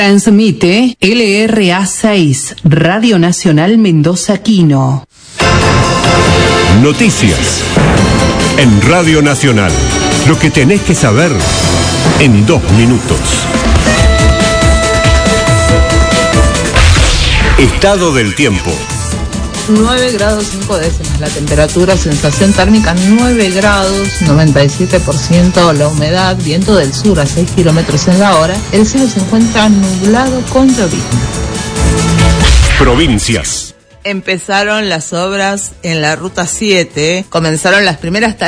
Transmite LRA6, Radio Nacional Mendoza Quino. Noticias en Radio Nacional. Lo que tenés que saber en 2 minutos. Estado del tiempo. 9 grados 5 décimas la temperatura, sensación térmica 9 grados, 97% la humedad, viento del sur a 6 kilómetros en la hora, el cielo se encuentra nublado con llovizna. Provincias. Empezaron las obras en la ruta 7, comenzaron las primeras tareas